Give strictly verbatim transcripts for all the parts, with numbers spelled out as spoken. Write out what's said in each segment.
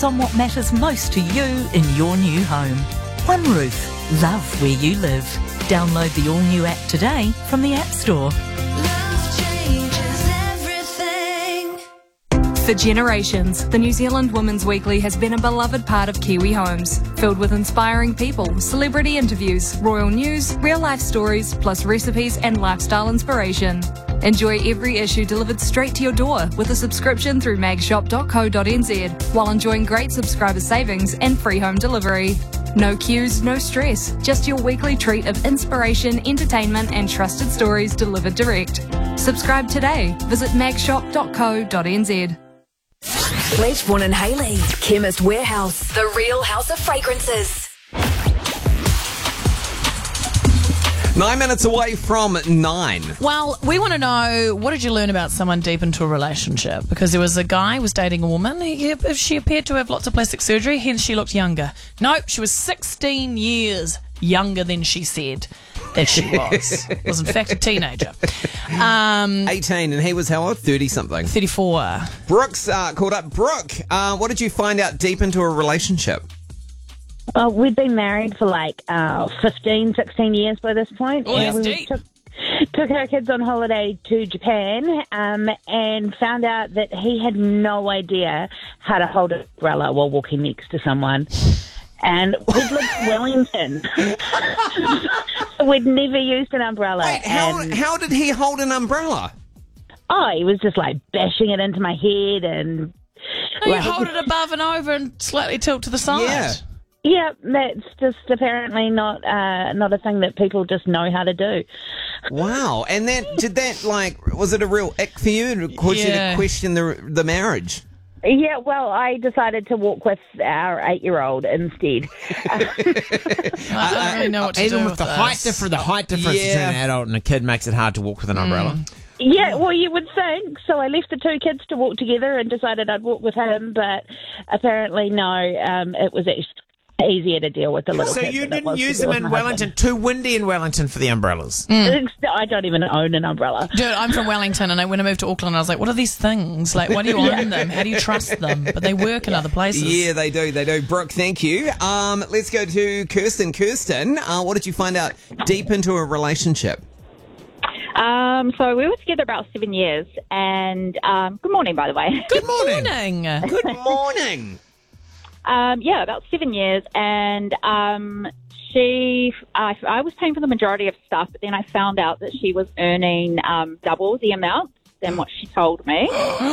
on what matters most to you in your new home. One Roof. Love where you live. Download the all-new app today from the App Store. Love changes everything. For generations, the New Zealand Women's Weekly has been a beloved part of Kiwi homes, filled with inspiring people, celebrity interviews, royal news, real-life stories, plus recipes and lifestyle inspiration. Enjoy every issue delivered straight to your door with a subscription through magshop dot co dot n z while enjoying great subscriber savings and free home delivery. No queues, no stress, just your weekly treat of inspiration, entertainment and trusted stories delivered direct. Subscribe today. Visit magshop dot co dot n z. Lechbourne and Haley, Chemist Warehouse, the real house of fragrances. Nine minutes away from nine. Well, we want to know, what did you learn about someone deep into a relationship? Because there was a guy who was dating a woman. He, she appeared to have lots of plastic surgery, hence she looked younger. Nope, she was sixteen years younger than she said that she was. Was in fact a teenager. Um, eighteen, and he was how old? thirty-something. thirty-four. Brooks uh, called up. Brooke, uh, what did you find out deep into a relationship? Well, we'd been married for like uh, fifteen, sixteen years by this point. Oh, that's we deep. Took, took our kids on holiday to Japan um, and found out that he had no idea how to hold an umbrella while walking next to someone. And we'd lived in Wellington. So we'd never used an umbrella. Wait, how, and, how did he hold an umbrella? oh, he was just like bashing it into my head and... No, you like, hold it above and over and slightly tilt to the side. Yeah. Yeah, that's just apparently not uh, not a thing that people just know how to do. Wow. And then, did that, like, was it a real ick for you? It caused Yeah. you to question the the marriage? Yeah, well, I decided to walk with our eight-year-old instead. I don't really know what to Even do with with the this. height difference, the height difference Yeah. between an adult and a kid makes it hard to walk with an umbrella. Yeah, well, you would think. So I left the two kids to walk together and decided I'd walk with him, but apparently no, um, it was actually easier to deal with the little So kids you than it didn't was to use deal them with in my Wellington. Too windy in Wellington for the umbrellas. husband. I don't even own an umbrella. Dude, I'm from Wellington, and I, when I moved to Auckland, I was like, what are these things? Like, why do you own them? How do you trust them? But they work in other places. Yeah, they do. They do. Brooke, thank you. Um, let's go to Kirsten. Kirsten, uh, what did you find out deep into a relationship? Um, so we were together about seven years, and um, good morning, by the way. Good morning. Good morning. Um, yeah, about seven years, and um, she, I, I was paying for the majority of stuff, but then I found out that she was earning um, double the amount than what she told me.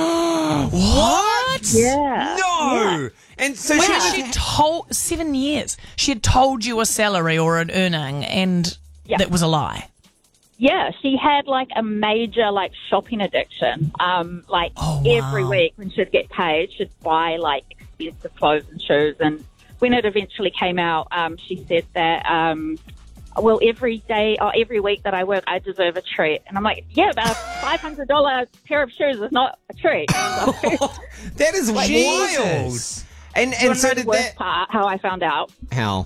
What? Yeah. No. And so Wait, she, she told seven years. She had told you a salary or an earning, and Yeah. that was a lie. Yeah, she had like a major like shopping addiction. Um, like Oh, wow. every week when she'd get paid, she'd buy like expensive clothes and shoes. And when it eventually came out, um, she said that, um, well, every day or every week that I work, I deserve a treat. And I'm like, yeah, but a five hundred dollars pair of shoes is not a treat. So, that is wild. Jesus. And you and wanna so know the did worst that. part, how I found out? How?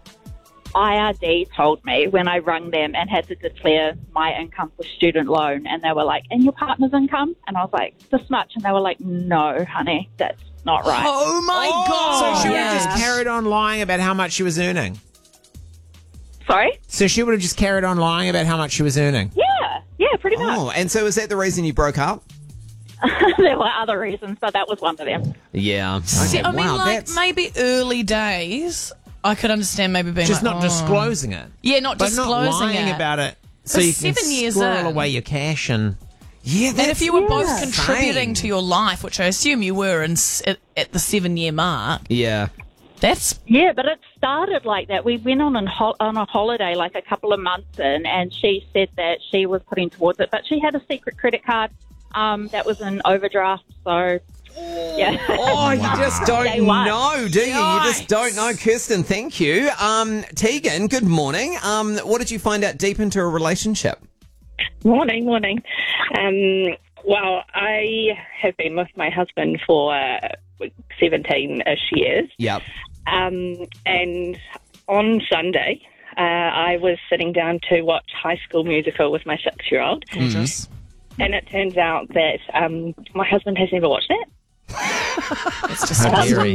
I R D told me when I rung them and had to declare my income for student loan, and they were like, and your partner's income? And I was like, this much? And they were like, no, honey, that's not right. Oh, my Oh. God. So she would yeah. have just carried on lying about how much she was earning. Sorry? So she would have just carried on lying about how much she was earning. Yeah, yeah, pretty much. Oh, and so is that the reason you broke up? There were other reasons, but that was one of them. Yeah. See, Okay, I mean, wow, like, that's... maybe early days, I could understand maybe being Just like, not oh. disclosing it. Yeah, not But disclosing not lying it. about it so For you can seven years squirrel in. away your cash and... Yeah, And that's if you were both insane. contributing to your life, which I assume you were in, s- at, at the seven-year mark, Yeah. that's... Yeah, but it started like that. We went on, an ho- on a holiday like a couple of months in, and she said that she was putting towards it, but she had a secret credit card um, that was an overdraft, so... Yeah. Oh, you just don't Day one. know, do you? You just don't know. Kirsten, thank you. Um, Tegan, good morning. Um, what did you find out deep into a relationship? Morning, morning. Um, well, I have been with my husband for uh, seventeen-ish years. Yep. Um, and on Sunday, uh, I was sitting down to watch High School Musical with my six-year-old. Gorgeous. And it turns out that um, my husband has never watched it. It's just How dare he.